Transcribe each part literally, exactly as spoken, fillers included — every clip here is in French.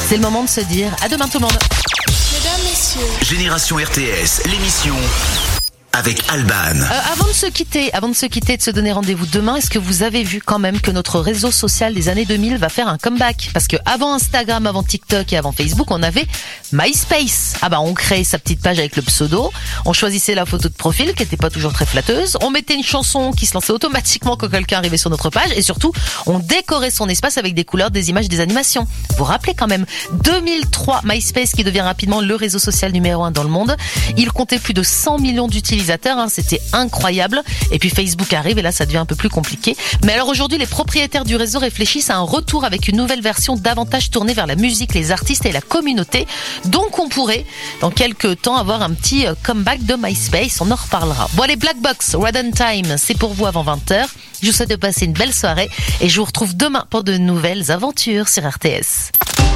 C'est le moment de se dire à demain tout le monde. Mesdames, messieurs. Génération R T S, l'émission avec Alban. Euh, avant de se quitter, avant de se quitter, de se donner rendez-vous demain, est-ce que vous avez vu quand même que notre réseau social des années deux mille va faire un comeback? Parce que avant Instagram, avant TikTok et avant Facebook, on avait MySpace. Ah bah on créait sa petite page avec le pseudo, on choisissait la photo de profil qui était pas toujours très flatteuse, on mettait une chanson qui se lançait automatiquement quand quelqu'un arrivait sur notre page et surtout, on décorait son espace avec des couleurs, des images, des animations. Vous vous rappelez quand même deux mille trois, MySpace qui devient rapidement le réseau social numéro un dans le monde. Il comptait plus de cent millions d'utilisateurs. Hein, c'était incroyable. Et puis Facebook arrive et là ça devient un peu plus compliqué. Mais alors aujourd'hui les propriétaires du réseau réfléchissent à un retour avec une nouvelle version davantage tournée vers la musique, les artistes et la communauté. Donc on pourrait dans quelques temps avoir un petit comeback de MySpace, on en reparlera. Bon allez, Black Box, Red on Time, c'est pour vous avant vingt heures. Je vous souhaite de passer une belle soirée et je vous retrouve demain pour de nouvelles aventures sur R T S.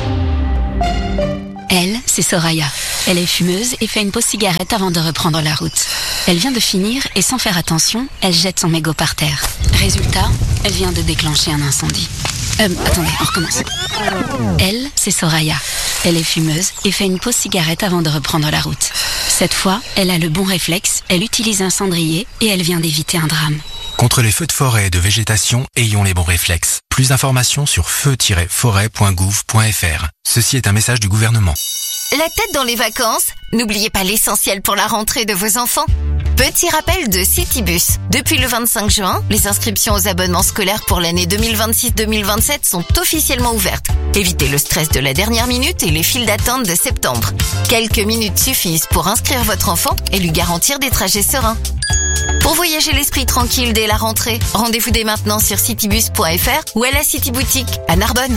Elle, c'est Soraya. Elle est fumeuse et fait une pause cigarette avant de reprendre la route. Elle vient de finir et sans faire attention, elle jette son mégot par terre. Résultat, elle vient de déclencher un incendie. Euh, attendez, on recommence. Elle, c'est Soraya. Elle est fumeuse et fait une pause cigarette avant de reprendre la route. Cette fois, elle a le bon réflexe, elle utilise un cendrier et elle vient d'éviter un drame. Contre les feux de forêt et de végétation, ayons les bons réflexes. Plus d'informations sur feu tiret forêt point gouv point f r. Ceci est un message du gouvernement. La tête dans les vacances? N'oubliez pas l'essentiel pour la rentrée de vos enfants. Petit rappel de Citybus. Depuis le vingt-cinq juin, les inscriptions aux abonnements scolaires pour l'année deux mille vingt-six deux mille vingt-sept sont officiellement ouvertes. Évitez le stress de la dernière minute et les files d'attente de septembre. Quelques minutes suffisent pour inscrire votre enfant et lui garantir des trajets sereins. Pour voyager l'esprit tranquille dès la rentrée, rendez-vous dès maintenant sur citybus point f r ou à la City Boutique à Narbonne.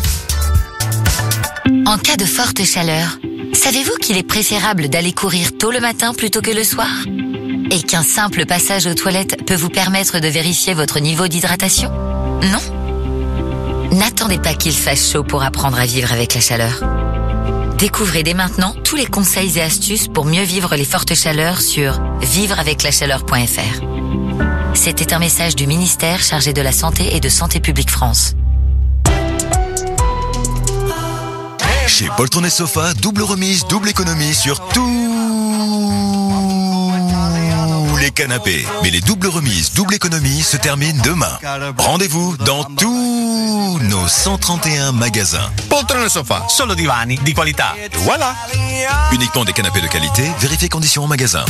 En cas de forte chaleur, savez-vous qu'il est préférable d'aller courir tôt le matin plutôt que le soir? Et qu'un simple passage aux toilettes peut vous permettre de vérifier votre niveau d'hydratation? Non? N'attendez pas qu'il fasse chaud pour apprendre à vivre avec la chaleur. Découvrez dès maintenant tous les conseils et astuces pour mieux vivre les fortes chaleurs sur vivre avec la chaleur point f r. C'était un message du ministère chargé de la Santé et de Santé publique France. Chez Poltron et Sofa, double remise, double économie sur tous les canapés. Mais les doubles remises, double économie se terminent demain. Rendez-vous dans tous nos cent trente et un magasins. Poltron et Sofa, solo divani di qualità. Voilà. Uniquement des canapés de qualité, vérifiez conditions en magasin.